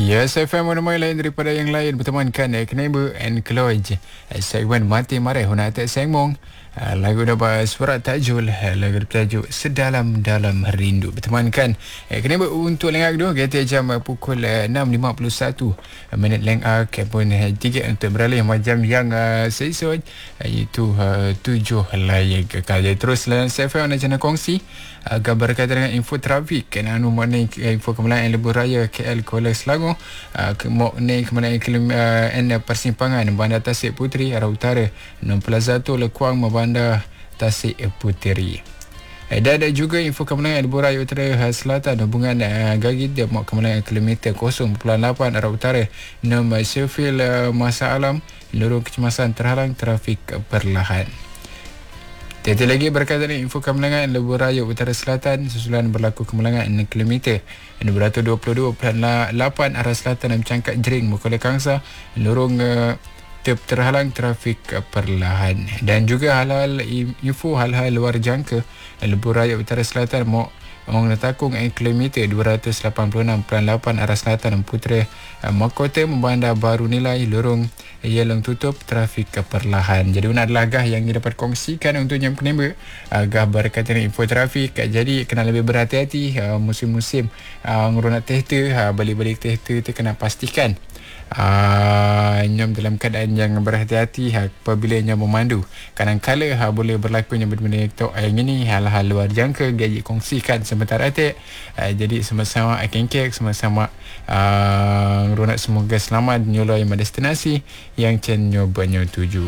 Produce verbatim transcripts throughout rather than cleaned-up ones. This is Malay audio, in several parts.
Ya, saya Faham mana lain daripada yang lain bertemankan eh, Kneiber and Kloj. Eh, segmen Mati Marah Huna Tak Sengmong. Eh, lagu dapat surat tajul, eh, lagu bertajuk Sedalam-Dalam Rindu. Bertemankan eh, Kneiber untuk lengak dua kata jam eh, pukul eh, enam lima puluh satu eh, minit lengak pun eh, tiga untuk beralih macam yang uh, sesuai eh, iaitu uh, tujuh layak kekal. Jadi terus lain saya Faham nak channel kongsi agar berkaitan dengan info trafik kena anu mana info kemalangan lebuh raya K L Kuala Selangor uh, ke Mokne kemalangan kilometer uh, N persimpangan Bandar Tasik Puteri arah utara enam Plaza tu Lekuang Membandar Tasik Puteri. Eh, dan ada juga info kemalangan lebuh raya utara selatan hubungan uh, Gagit dia Mok kemalangan kilometer kosong perpuluhan lapan arah utara enam Sheffield uh, Masa Alam lorong kecemasan terhalang trafik perlahan. Tiada lagi berkaitan dengan info kemalangan lebuh raya utara selatan susulan berlaku kemalangan enam kilometer enam ratus dua puluh dua perpuluhan lapan arah selatan dan Cangkat Jering Mukola Kangsa lorong uh, ter- terhalang trafik uh, perlahan. Dan juga hal-hal info hal-hal luar jangka lebuh raya utara selatan Mok Orang Takung enam kilometer dua ratus lapan puluh enam perpuluhan lapan arah selatan dan Putera uh, Mahkota Membandar Baru Nilai lorong Yelong tutup trafik perlahan. Jadi ini adalah agah yang dapat kongsikan untuk yang penembak agah berkaitan dengan info trafik. Jadi kena lebih berhati-hati uh, musim-musim uh, ngeronak tehta uh, balik-balik tehta tu kena pastikan Uh, nyom dalam keadaan yang berhati-hati apabila nyom memandu. Kadang-kadang ha, boleh berlaku yang benda-benda yang ini hal-hal luar jangka gaji kongsikan sementara atik. Uh, jadi sama-sama akan kek sama-sama uh, ronak semoga selamat nyoloi yang destinasi yang chen nyoba tuju.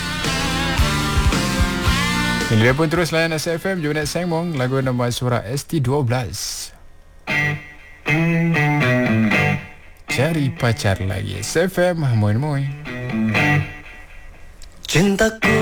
Ini pun terus layan S F M Jumat Sengmong lagu nombor surat S T dua belas. Cari pacar lagi. S F M, moin moin. Cintaku